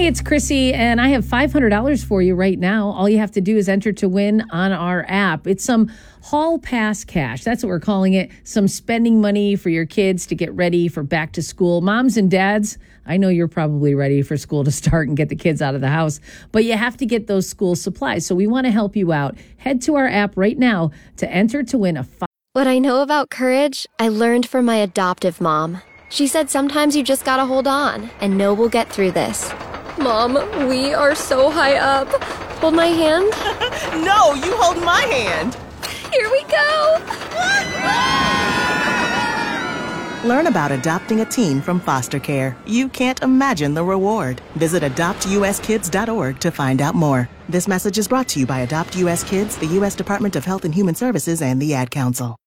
Hey, it's Chrissy, and I have $500 for you right now. All you have to do is enter to win on our app. It's some Hall Pass cash. That's what we're calling it. Some spending money for your kids to get ready for back to school. Moms and dads, I know you're probably ready for school to start and get the kids out of the house, but you have to get those school supplies. So we want to help you out. Head to our app right now to enter to win What I know about courage, I learned from my adoptive mom. She said sometimes you just gotta hold on and know we'll get through this. Mom, we are so high up. Hold my hand. No, you hold my hand. Here we go. Learn about adopting a teen from foster care. You can't imagine the reward. Visit adoptuskids.org to find out more. This message is brought to you by Adopt US Kids, the U.S. Department of Health and Human Services, and the Ad Council.